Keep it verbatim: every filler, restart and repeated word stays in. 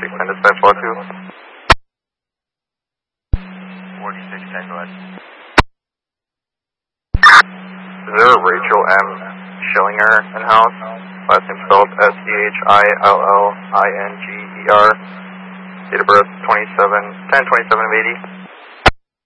forty-six ten, dispatch law two. forty-six ten, go ahead. Is there a Rachel M. Schillinger in-house? Last name spelled S C H I L L I N G E R. Date of birth twenty-seven ten twenty-seven of eighty.